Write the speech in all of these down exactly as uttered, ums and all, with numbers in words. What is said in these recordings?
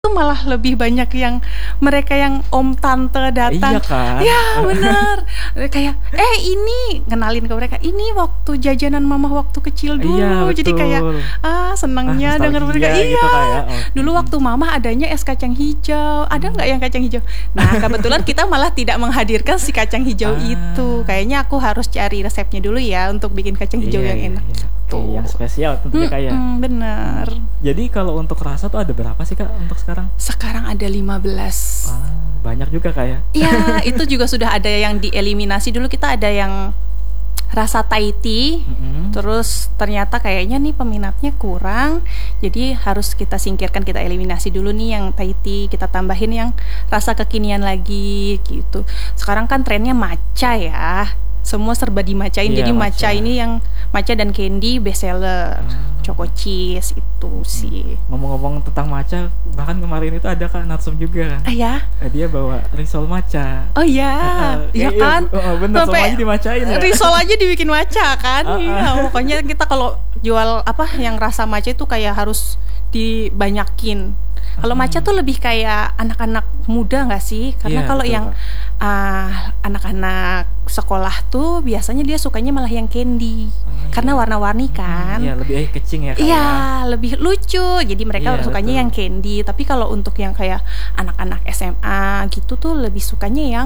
tuh malah lebih banyak yang mereka yang om tante datang. Iya kan? Ya bener. Kayak eh ini kenalin ke mereka, ini waktu jajanan mama waktu kecil dulu. Iya, Jadi kayak ah senengnya Ah, denger mereka. nostalgia Iya. gitu kayak, oh. Dulu waktu mama adanya es kacang hijau. Ada nggak yang kacang hijau? Nah kebetulan kita malah tidak menghadirkan si kacang hijau Ah. itu. Kayaknya aku harus cari resepnya dulu ya untuk bikin kacang hijau Iya, yang iya, enak. iya. Gitu. Oke, yang spesial tentunya Mm-mm, kayak. bener. Jadi kalau untuk rasa tuh ada berapa sih Kak untuk sekarang? Sekarang ada lima belas. Ah, banyak juga Kak ya. Iya, itu juga sudah ada yang dieliminasi. Dulu kita ada yang rasa Thai tea, Mm-mm. terus ternyata kayaknya nih peminatnya kurang, jadi harus kita singkirkan, kita eliminasi dulu nih yang Thai tea, kita tambahin yang rasa kekinian lagi gitu. Sekarang kan trennya matcha ya, semua serba dimacain, Iya, jadi matcha. matcha. ini yang matcha dan candy best seller, Ah. choco cheese itu sih. Ngomong-ngomong tentang matcha, bahkan kemarin itu ada Kak Natsum juga kan. Ah ya, Eh, dia bawa risol matcha. oh ya, Eh, iya eh, kan? iya, oh, bener, Sampai semuanya dimacain ya. risol aja dibikin matcha kan. Ah, ah. Iya, pokoknya kita kalau jual apa yang rasa matcha itu kayak harus dibanyakin. Kalau matcha tuh lebih kayak anak-anak muda nggak sih? Karena Iya, kalau betul, yang Kak. ah, anak-anak sekolah tuh biasanya dia sukanya malah yang candy. Oh, Karena iya. warna-warni kan. Iya, lebih eh, kecing ya Kak. Iya, ya. lebih lucu. Jadi mereka Iya, sukanya betul. yang candy. Tapi kalau untuk yang kayak anak-anak S M A gitu tuh lebih sukanya yang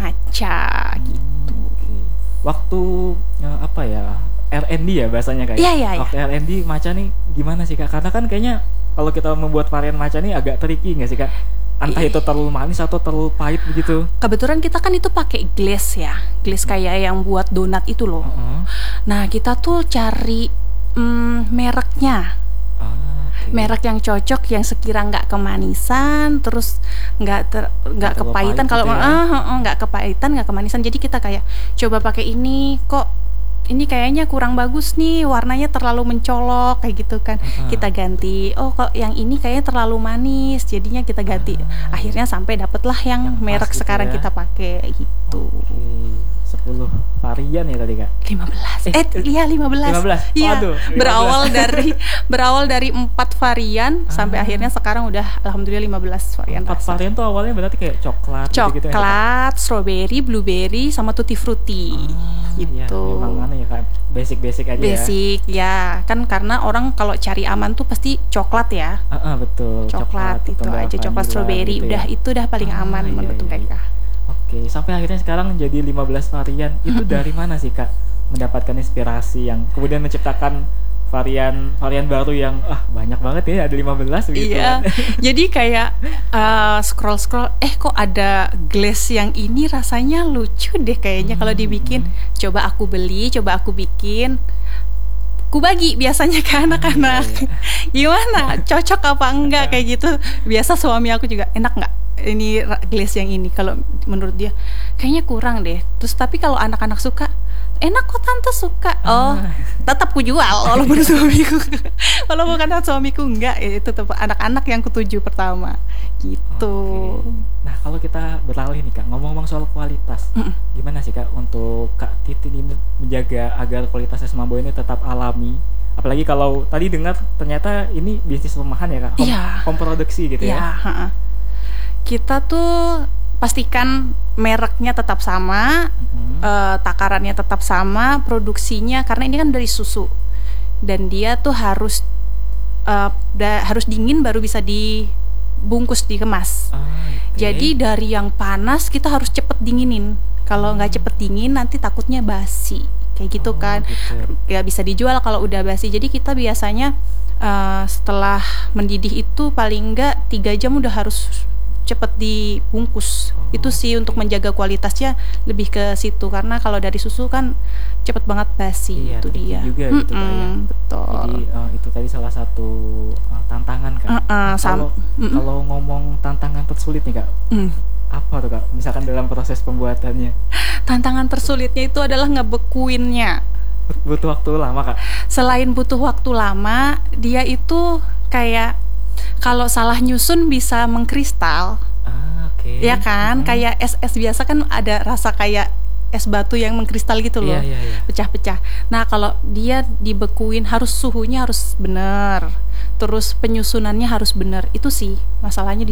matcha gitu. Oke. Waktu eh, apa ya? R and D ya bahasanya Kak. ya? Iya, iya, iya. Waktu R and D matcha nih gimana sih Kak? Karena kan kayaknya kalau kita membuat varian matcha nih agak tricky nggak sih Kak? Entah itu terlalu manis atau terlalu pahit begitu. Kebetulan kita kan itu pakai glaze ya, glaze kayak yang buat donat itu loh. Heeh. Nah kita tuh cari mm, mereknya, Ah, oke. merek yang cocok, yang sekira nggak kemanisan, terus nggak ter- nggak terlalu kepahitan. pahit Kalau gitu ya. ah, ah, ah, nggak kepahitan, nggak kemanisan. Jadi kita kayak coba pakai ini, kok ini kayaknya kurang bagus nih, warnanya terlalu mencolok kayak gitu kan. Ah. Kita ganti. Oh kok yang ini kayaknya terlalu manis, jadinya kita ganti. Ah. Akhirnya sampai dapatlah yang, Yang pas merek gitu sekarang ya. kita pakai gitu. Oke, sepuluh varian ya tadi Kak. lima belas. Eh, Eh, iya lima belas. lima belas. Iya. Waduh, lima belas. Berawal dari berawal dari empat varian sampai Ah. akhirnya sekarang udah alhamdulillah lima belas varian Empat rasa. varian tuh awalnya berarti kayak coklat gitu-gitu ya, Kak? Coklat, strawberry, blueberry sama tutti frutti. Ah, iya, gitu. memang aneh ya Kak. Basic-basic aja ya. Basic ya. Kan karena orang kalau cari aman tuh pasti coklat ya. Ah, ah, betul. Coklat, itu ditambah aja, coklat vanilla strawberry gitu ya. udah itu udah paling Ah, aman iya, menurut iya, mereka. iya. Oke, sampai akhirnya sekarang jadi lima belas varian. Itu dari mana sih Kak mendapatkan inspirasi yang kemudian menciptakan varian varian baru yang ah banyak banget ya, ada lima belas begitu Iya, kan. jadi kayak uh, scroll-scroll, eh kok ada glaze yang ini rasanya lucu deh kayaknya kalau dibikin. Coba aku beli, coba aku bikin, ku bagi biasanya ke anak-anak. Gimana, cocok apa enggak kayak gitu. Biasa suami aku juga, enak nggak ini ra- glaze yang ini? Kalau menurut dia kayaknya kurang deh. Terus tapi kalau anak-anak suka, enak kok tante suka. Oh, Ah. tetap ku jual walaupun suamiku walaupun kan suamiku enggak, ya itu tetap anak-anak yang kutuju pertama gitu. Oke. Nah, kalau kita beralih nih Kak, ngomong-ngomong soal kualitas, Mm-mm. gimana sih Kak untuk Kak Titi ini menjaga agar kualitas es mambo ini tetap alami? Apalagi kalau tadi dengar ternyata ini bisnis rumahan ya Kak, home, Iya. home produksi gitu Ya, ya. ha-ha. Kita tuh pastikan mereknya tetap sama, Mm-mm. eh, takarannya tetap sama, produksinya karena ini kan dari susu dan dia tuh harus eh, da- harus dingin baru bisa dibungkus, dikemas. Ah, oke. Jadi dari yang panas kita harus cepet dinginin. Kalau nggak cepet dingin nanti takutnya basi kayak gitu Oh, kan. gitu. Ya bisa dijual kalau udah basi. Jadi kita biasanya eh, setelah mendidih itu paling nggak tiga jam udah harus cepet dibungkus. Oh, Itu sih untuk oke. menjaga kualitasnya lebih ke situ karena kalau dari susu kan cepet banget basi. Iya, Itu tricky dia. juga gitu, Kak, ya. Mm-mm, betul. Jadi eh, itu tadi salah satu eh, tantangan Kak. Uh-uh, sam- Kalau mm-mm. kalau ngomong tantangan tersulit nih Kak, Mm. apa tuh Kak? Misalkan dalam proses pembuatannya Tantangan tersulitnya itu adalah ngebekuinnya. butuh waktu lama Kak. Selain butuh waktu lama, dia itu kayak kalau salah nyusun bisa mengkristal, Ah, oke. ya kan? Mm-mm. Kayak es-es biasa kan ada rasa kayak es batu yang mengkristal gitu loh, Iya, iya, iya. pecah-pecah. Nah kalau dia dibekuin harus suhunya harus benar, terus penyusunannya harus benar. Itu sih masalahnya di